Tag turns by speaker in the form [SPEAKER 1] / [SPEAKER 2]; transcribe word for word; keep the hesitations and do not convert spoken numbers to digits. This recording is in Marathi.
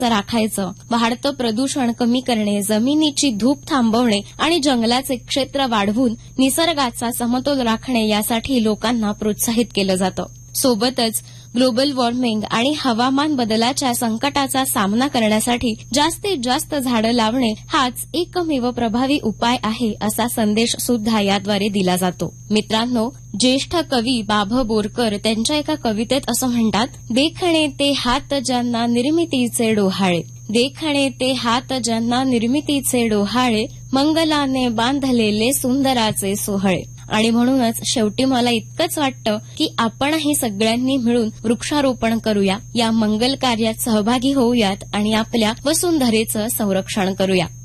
[SPEAKER 1] राखायचं, वाढतं प्रदूषण कमी करणे, जमिनीची धूप थांबवणे आणि जंगलाचे क्षेत्र वाढवून निसर्गाचा समतोल राखणे यासाठी लोकांना प्रोत्साहित केलं जातं. सोबतच ग्लोबल वॉर्मिंग आणि हवामान बदलाच्या संकटाचा सामना करण्यासाठी जास्तीत जास्त झाडं लावणे हाच एकमेव प्रभावी उपाय आहे असा संदेश सुद्धा याद्वारे दिला जातो. मित्रांनो, ज्येष्ठ कवी बाभ बोरकर त्यांच्या एका कवितेत असं म्हणतात, देखणे ते हात ज्यांना निर्मितीचे डोहाळे, देखणे ते हात ज्यांना निर्मितीचे डोहाळे, मंगलाने बांधलेले सुंदराचे सोहळे. आणि म्हणूनच शेवटी मला इतकंच वाटतं की आपणही सगळ्यांनी मिळून वृक्षारोपण करूया, या मंगल कार्यात सहभागी होऊयात आणि आपल्या वसुंधरेचं संरक्षण करूया.